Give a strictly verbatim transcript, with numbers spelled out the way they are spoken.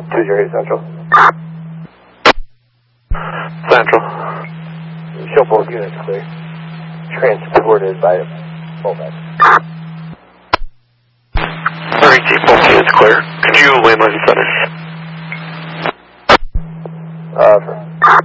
two zero eight Central. Central. Show both units clear. Transported by Volbeck. Three T, both units clear. Could you landline centers? Uh, for